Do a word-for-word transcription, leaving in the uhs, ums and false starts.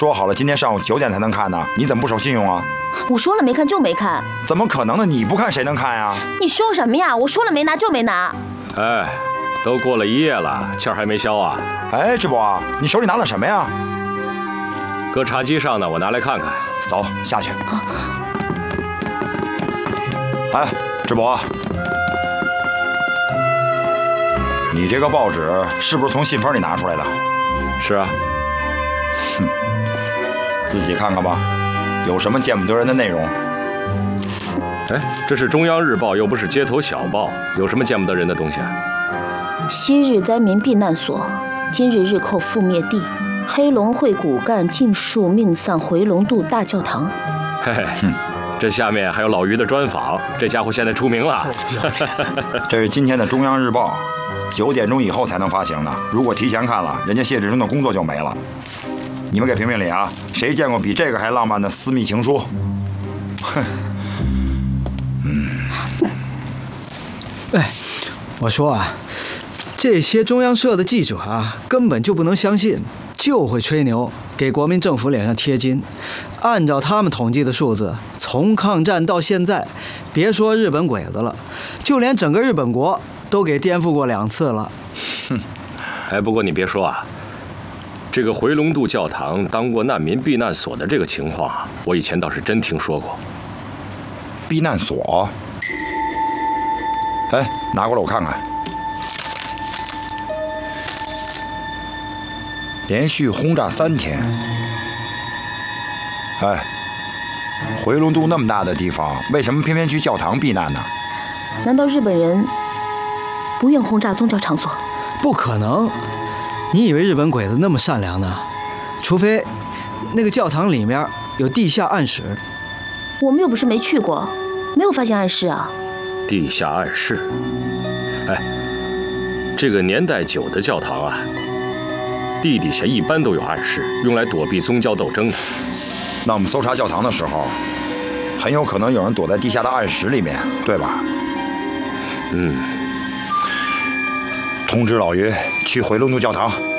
说好了今天上午九点才能看呢，你怎么不守信用啊？ 我说了没看就没看。 怎么可能呢？你不看谁能看呀？ 你说什么呀？我说了没拿就没拿。 哎，都过了一夜了，气儿还没消啊？ 哎，智博，你手里拿了什么呀？ 搁茶几上呢，我拿来看看。 走，下去。哎，智博，你这个报纸是不是从信封里拿出来的？ 是啊。 哼，自己看看吧，有什么见不得人的内容？ 哎，这是中央日报，又不是街头小报，有什么见不得人的东西啊？ 昔日灾民避难所，今日日寇覆灭地，黑龙会骨干尽数命丧回龙渡大教堂。 嘿嘿，哼，这下面还有老于的专访，这家伙现在出名了。 这是今天的中央日报，九点钟以后才能发行的。如果提前看了，人家谢志忠的工作就没了。你们给评评理啊！谁见过比这个还浪漫的私密情书？哼，嗯。 哎，我说啊，这些中央社的记者啊，根本就不能相信，就会吹牛，给国民政府脸上贴金。按照他们统计的数字，从抗战到现在，别说日本鬼子了，就连整个日本国都给颠覆过两次了。 哼，哎，不过你别说啊，这个回龙渡教堂当过难民避难所的这个情况啊，我以前倒是真听说过。 避难所？哎，拿过来我看看。连续轰炸三天。哎，回龙渡那么大的地方，为什么偏偏去教堂避难呢？ 难道日本人不愿轰炸宗教场所？ 不可能！你以为日本鬼子那么善良呢？除非那个教堂里面有地下暗室。 我们又不是没去过，没有发现暗室啊。 地下暗室？哎，这个年代久的教堂啊，地底下一般都有暗室，用来躲避宗教斗争的。 那我们搜查教堂的时候，很有可能有人躲在地下的暗室里面，对吧？ 嗯。 通知老于去回龙渡教堂。